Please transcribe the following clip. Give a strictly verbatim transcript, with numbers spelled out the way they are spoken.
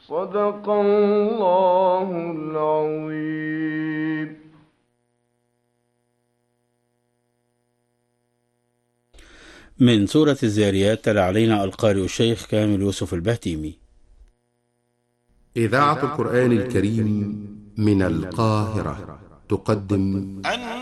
صدق الله العظيم. من سورة الذاريات تلا علينا القارئ الشيخ كامل يوسف البهتيمي. إذاعة القرآن الكريم من القاهرة تقدم